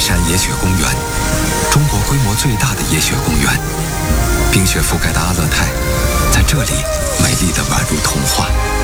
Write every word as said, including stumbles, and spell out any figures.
山野雪公园，中国规模最大的野雪公园，冰雪覆盖的阿勒泰，在这里美丽的宛如童话。